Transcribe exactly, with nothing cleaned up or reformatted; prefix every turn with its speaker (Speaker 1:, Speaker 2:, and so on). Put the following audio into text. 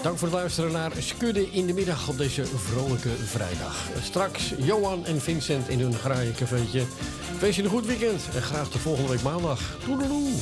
Speaker 1: Dank voor het luisteren naar Skudde in de middag op deze vrolijke vrijdag. Straks Johan en Vincent in hun graaiencafeetje. Wens je een goed weekend en graag tot volgende week maandag. Doedeloe!